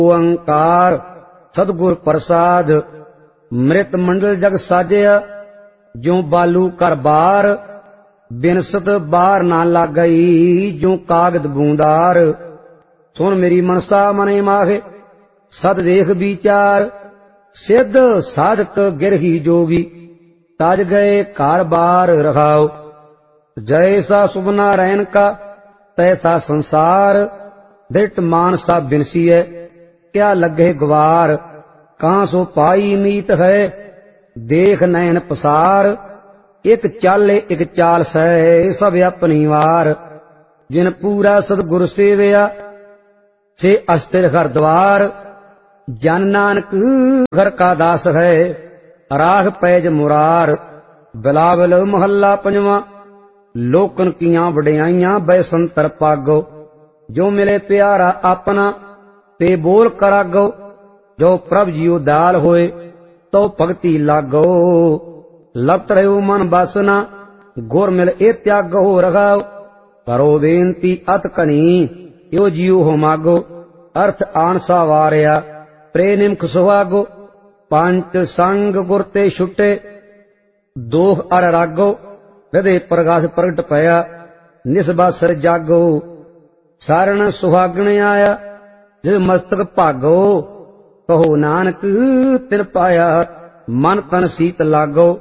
ओंकार सतगुर प्रसाद मृत मंडल जग साजिया ज्यों बालू कर बार बिनसत बार ना लाग गई ज्यों कागद बूंदार। सुन मेरी मनसा मने माहे सद देख विचार सिद्ध साधक गिरही जोगी ताज गए कार बार रखाओ। जैसा शुभ नारायण का तैसा संसार दृढ़ मान सा बिनसी है क्या लगे ग्वार। कहाँ सो पाई मीत है देख नयन पसार एक चाले एक चाल सै सब अपनी वार। जिन पूरा सतगुर सेवया से अस्थिर घर द्वार जन नानक घर का दास है राग पैज मुरार। बिलावल महला पंजवा लोकन कियां वडियाइयां बैसंतर पागो जो मिले प्यारा अपना ते बोल करागो। जो प्रभ जियो दाल होए तो भगति लागो लपट रहो मन बासना गुर मिल ए त्यागो रगाओ। करो बेनती अत कनी यो जियो हो मागो अर्थ आनसा वारिया प्रे निमख सुहागो। पंच संग गुर ते छुटे दोख अर रागो हृदय प्रकाश प्रगट पया निसबासर जागो। सारण सुहागण आया जिस मस्तक भागो कहो नानक तिन पाया मन तन सीत लागो।